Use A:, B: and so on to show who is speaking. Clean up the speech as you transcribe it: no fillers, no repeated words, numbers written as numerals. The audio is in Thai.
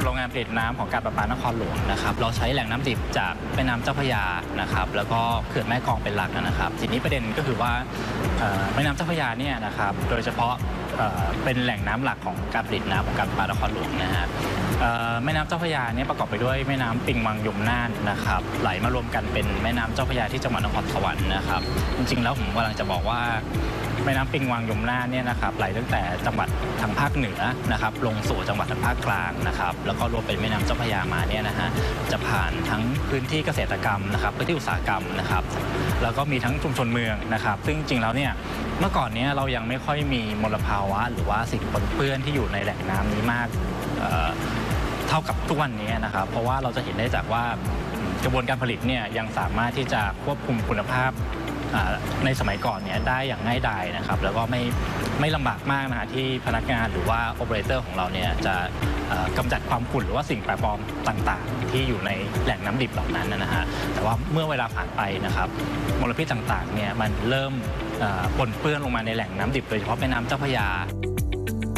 A: โรงงานผลิตน้ำของการประปานครหลวงนะครับเราใช้แหล่งน้ำดิบจากแม่น้ำเจ้าพระยานะครับแล้วก็เขื่อนแม่กลองเป็นหลักนะครับทีนี้ประเด็นก็คือว่าแม่น้ำเจ้าพระยาเนี่ยนะครับโดยเฉพาะเป็นแหล่งน้ำหลักของการผลิตน้ำของการประปานครหลวงนะฮะแม่น้ำเจ้าพระยาเนี่ยประกอบไปด้วยแม่น้ำปิงวังยมน่านนะครับไหลมารวมกันเป็นแม่น้ำเจ้าพระยาที่จังหวัดนครสวรรค์นะครับจริงๆแล้วผมกำลังจะบอกว่าแม่น้ำปิงวังยมน่านเนี่ยนะครับไหลตั้งแต่จังหวัดทางภาคเหนือนะครับลงสู่จังหวัดทางภาคกลางนะครับแล้วก็รวมเป็นแม่น้ำเจ้าพระยามาเนี่ยนะฮะจะผ่านทั้งพื้นที่เกษตรกรรมนะครับพื้นที่อุตสาหกรรมนะครับแล้วก็มีทั้งชุมชนเมืองนะครับซึ่งจริงๆแล้วเนี่ยเมื่อก่อนนี้เรายังไม่ค่อยมีมลภาวะหรือว่าสิ่งปนเปื้อนที่อยู่ในแหล่งน้ำนี้มากเท่ากับทุกวันนี้นะครับเพราะว่าเราจะเห็นได้จากว่ากระบวนการผลิตเนี่ยยังสามารถที่จะควบคุมคุณภาพในสมัยก่อนเนี่ยได้อย่างง่ายดายนะครับแล้วก็ไม่ลำบากมากนะฮะที่พนักงานหรือว่าโอเปอเรเตอร์ของเราเนี่ยจะกำจัดความฝุ่นหรือว่าสิ่งแปลกปลอมต่างๆที่อยู่ในแหล่งน้ำดิบเหล่านั้นนะฮะแต่ว่าเมื่อเวลาผ่านไปนะครับมลพิษต่างๆเนี่ยมันเริ่มปนเปื้อนลงมาในแหล่งน้ำดิบโดยเฉพาะแม่น้ำเจ้าพระยา